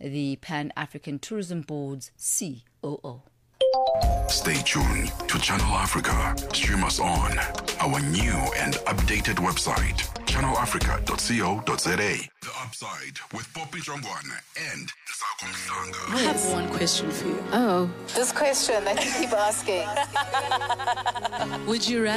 the Pan-African Tourism Board's COO. Stay tuned to Channel Africa. Stream us on our new and updated website, channelafrica.co.za. The Upside with Poppy Jongwana and Nsako Mhlanga. I have one question for you. Oh. This question that you keep asking. Would you rather